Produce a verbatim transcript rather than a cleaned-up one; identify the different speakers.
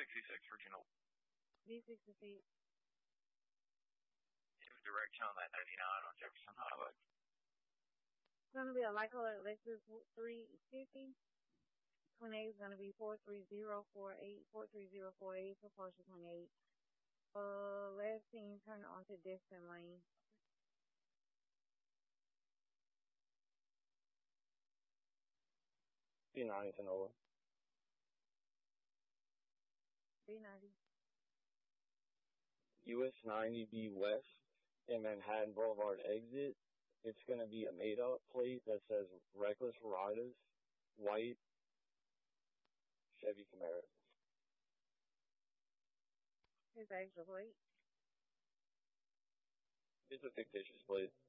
Speaker 1: sixty-six for Juno.
Speaker 2: B sixty-six.
Speaker 1: Direction on that ninety-nine on Jefferson Highway.
Speaker 2: It's going to be a light color Lexus three fifty. twenty-eight is going to be four three zero four eight. four three zero four eight for Porsche twenty-eight. Uh, last scene, turn onto Destin Lane.
Speaker 3: B ninety Tanola.
Speaker 2: B ninety.
Speaker 3: U S ninety B West and Manhattan Boulevard exit. It's going to be a made-up plate that says Reckless Riders, white, Chevy Camaro.
Speaker 2: His extra plate.
Speaker 3: It's a fictitious plate.